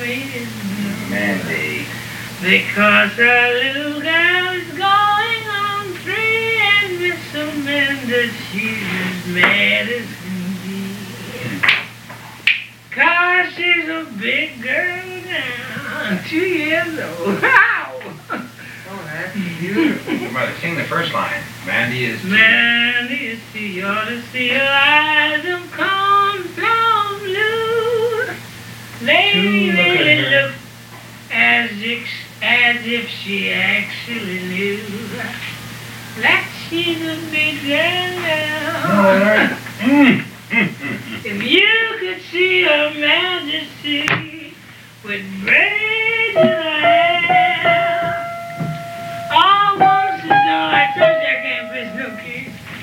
waiting. Mandy. Because our little girl is going on free, and Miss Amanda, she's as mad as can be. 'Cause she's a big girl now, 2 years old. Wow! Oh, that's beautiful. Mother, sing the first line. Mandy is... Mandy, you ought to see her eyes of cornflower blue. They really look as if she actually knew that she's a big girl now. If you could see her majesty with brave